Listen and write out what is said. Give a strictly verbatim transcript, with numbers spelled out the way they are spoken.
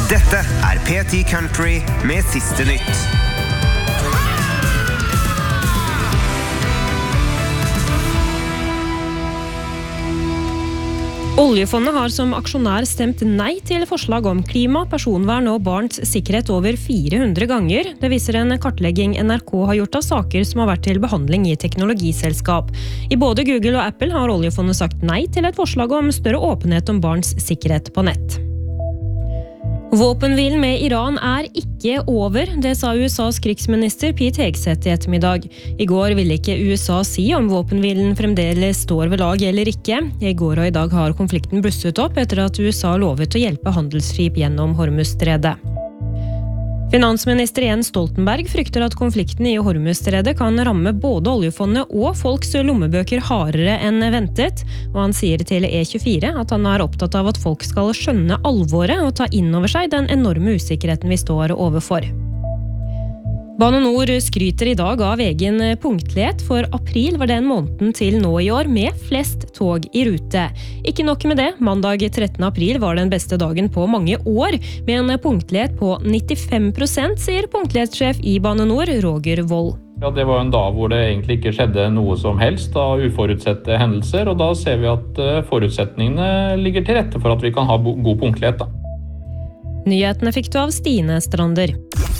Dette er P ti Country med siste nytt. Oljefondet har som aksjonær stemt nei til forslag om klima, personvern og barns sikkerhet over fire hundre ganger. Det viser en kartlegging N R K har gjort av saker som har vært til behandling i teknologiselskap. I både Google og Apple har oljefondet sagt nei til et forslag om større åpenhet om barns sikkerhet på nett. Våpenhvilen med Iran er ikke over, det sa U S A's krigsminister Pete Hegseth i ettermiddag. I går ville ikke U S A si om våpenhvilen fremdeles står ved lag eller ikke. I går og i dag har konflikten blusset opp etter at U S A lovet å hjelpe handelsskip gjennom Hormuzstredet. Finansminister Jens Stoltenberg frykter at konflikten i Hormuzstredet kan ramme både oljefondet og folks lommebøker hardere enn ventet, og han sier til E tjuefire at han er opptatt av at folk skal skjønne alvoret og ta inn over seg den enorme usikkerheten vi står overfor. Bane Nor skryter i dag av egen punktlighet, for april var den måneden til nå i år med flest tog i rute. Ikke nok med det, mandag trettende april var den beste dagen på mange år, med en punktlighet på nittifem prosent, sier punktlighetssjef i Bane Nor, Roger Wold. Ja, det var en dag hvor det egentlig ikke skjedde noe som helst av uforutsette hendelser, og da ser vi at forutsetningene ligger til rette for at vi kan ha god punktlighet. Da. Nyhetene fikk du av Stine Strander.